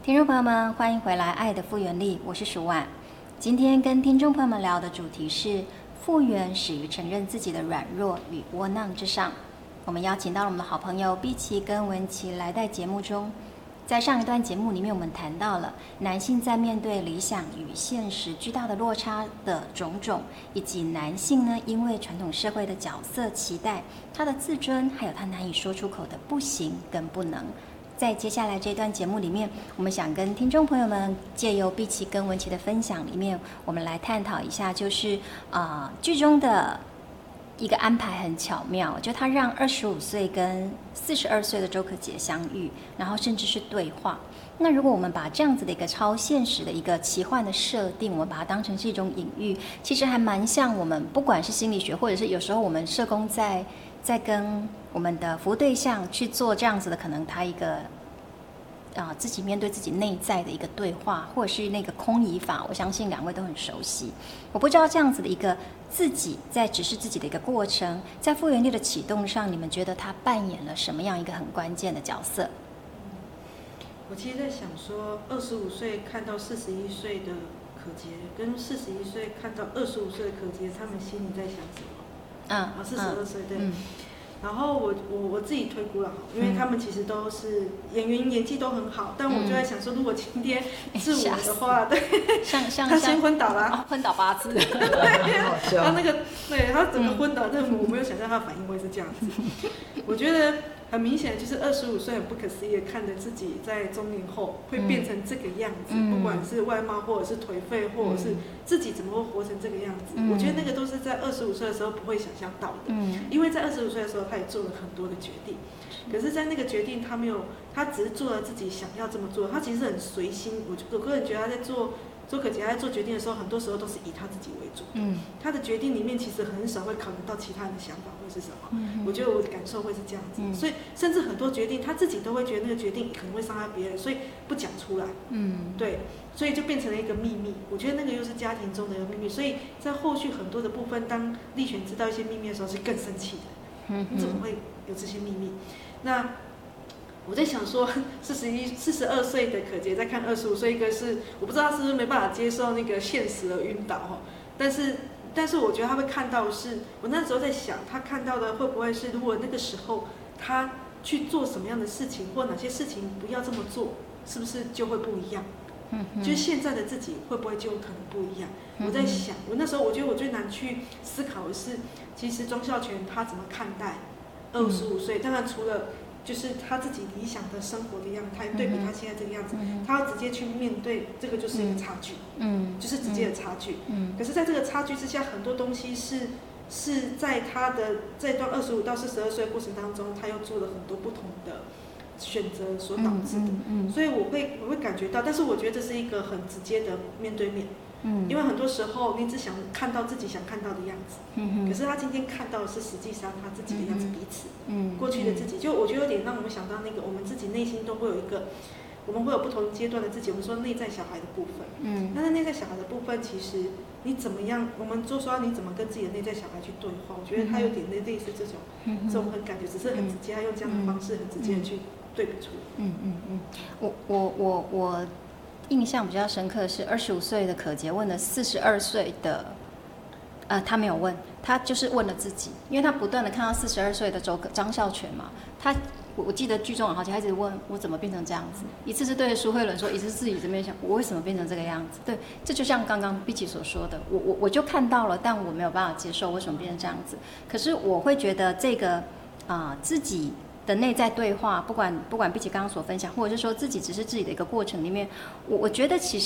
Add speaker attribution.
Speaker 1: 听众朋友们，欢迎回来《爱的复原力》，我是舒婉。今天跟听众朋友们聊的主题是复原始于承认自己的软弱与窝囊之上。我们邀请到了我们的好朋友碧琪跟文琪来在节目中。在上一段节目里面，我们谈到了男性在面对理想与现实巨大的落差的种种，以及男性呢因为传统社会的角色期待，他的自尊还有他难以说出口的不行跟不能。在接下来这段节目里面，我们想跟听众朋友们借由碧琪跟文琪的分享里面，我们来探讨一下，就是剧中的一个安排很巧妙，就他让25岁跟42岁的周可杰相遇，然后甚至是对话。那如果我们把这样子的一个超现实的一个奇幻的设定，我们把它当成是一种隐喻，其实还蛮像我们不管是心理学，或者是有时候我们社工在跟我们的服务对象去做这样子的，可能他一个自己面对自己内在的一个对话，或者是那个空疑法，我相信两位都很熟悉。我不知道这样子的一个自己在指示自己的一个过程，在复原力的启动上，你们觉得他扮演了什么样一个很关键的角色？
Speaker 2: 我其实在想说，25岁看到41岁的可杰，跟41岁看到25岁的可杰，他们心里在想什么？42岁对。然后我自己推估了，因为他们其实都是演员，演技都很好，但我就在想说，如果今天是我的话，对，他先昏倒了，
Speaker 1: 昏倒8次，
Speaker 2: 他那个对他整个昏倒，但我没有想象他的反应会是这样子。我觉得很明显，就是25岁很不可思议的看着自己在中年后会变成这个样子，不管是外貌或者是颓废，或者是自己怎么会活成这个样子，我觉得那个都是在25岁的时候不会想象到的，因为在25岁的时候他也做了很多的决定，可是在那个决定他只是做了自己想要这么做，他其实很随心。我个人觉得他在做周可杰在做决定的时候，很多时候都是以他自己为主。他的决定里面其实很少会考虑到其他人的想法会是什么。我觉得我的感受会是这样子，所以甚至很多决定他自己都会觉得那个决定可能会伤害别人，所以不讲出来。对，所以就变成了一个秘密。我觉得那个又是家庭中的一个秘密，所以在后续很多的部分，当立璇知道一些秘密的时候，是更生气的。你怎么会有这些秘密？那我在想说，42岁的可杰在看25岁，一个是我不知道他是不是没办法接受那个现实而晕倒哈，但是我觉得他会看到是，我那时候在想，他看到的会不会是，如果那个时候他去做什么样的事情，或哪些事情不要这么做，是不是就会不一样？就是现在的自己会不会就可能不一样？我在想，我那时候我觉得我最难去思考的是，其实庄孝全他怎么看待25岁？当然除了就是他自己理想的生活的样态，对比他现在这个样子，他要直接去面对，这个就是一个差距，就是直接的差距。可是在这个差距之下，很多东西是在他的这段25到42岁的过程当中，他又做了很多不同的选择所导致的，所以我会感觉到，但是我觉得这是一个很直接的面对面。因为很多时候你只想看到自己想看到的样子，可是他今天看到的是实际上他自己的样子，彼此，过去的自己，就我觉得有点让我们想到那个我们自己内心都会有一个，我们会有不同阶段的自己，我们说内在小孩的部分，那内在小孩的部分，其实你怎么样，我们就说你怎么跟自己的内在小孩去对话，我觉得他有点类似这种很感觉，只是很直接，他用这样的方式很直接的去对比出来。
Speaker 1: 我印象比较深刻的是25岁的可杰问了42岁的，他没有问，他就是问了自己，因为他不断的看到42岁的张孝全嘛，我记得剧中有好几，他一直问我怎么变成这样子，一次是对着苏慧伦说，一次是自己这边想我为什么变成这个样子。对，这就像刚刚碧琪所说的，我就看到了，但我没有办法接受为什么变成这样子。可是我会觉得这个自己的内在对话，不管碧琪刚刚所分享，或者是说自己只是自己的一个过程里面，我觉得其实